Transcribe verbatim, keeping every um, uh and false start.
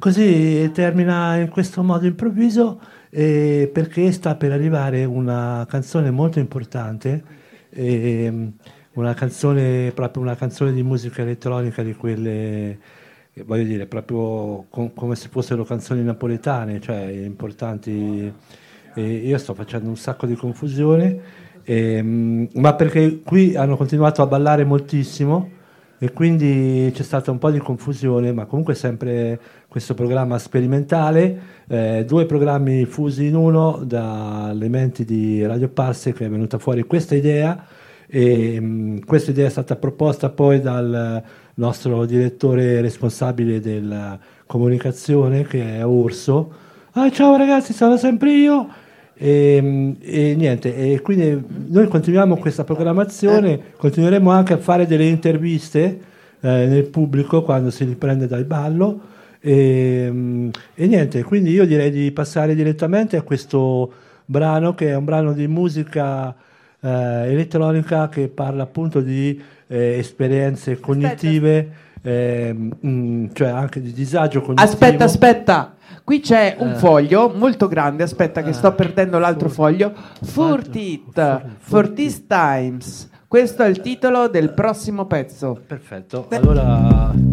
così termina in questo modo improvviso, eh, perché sta per arrivare una canzone molto importante, eh, una canzone, proprio una canzone di musica elettronica di quelle, eh, voglio dire, proprio com- come se fossero canzoni napoletane, cioè importanti. E io sto facendo un sacco di confusione, ehm, ma perché qui hanno continuato a ballare moltissimo e quindi c'è stata un po' di confusione, ma comunque sempre questo programma sperimentale, eh, due programmi fusi in uno dalle menti di Radio Parsec, che è venuta fuori questa idea, e mh, questa idea è stata proposta poi dal nostro direttore responsabile della comunicazione, che è Urso. Ah, ciao ragazzi, sono sempre io. E, e niente, e quindi noi continuiamo questa programmazione, continueremo anche a fare delle interviste eh, nel pubblico quando si riprende dal ballo. E, e niente, quindi io direi di passare direttamente a questo brano, che è un brano di musica eh, elettronica, che parla appunto di eh, esperienze cognitive, eh, mh, cioè anche di disagio cognitivo. Aspetta, aspetta. Qui c'è un Eh. foglio molto grande, aspetta che Eh. sto perdendo l'altro Furt- foglio. Furtit, For These Times. Questo è il titolo del prossimo pezzo. Perfetto, allora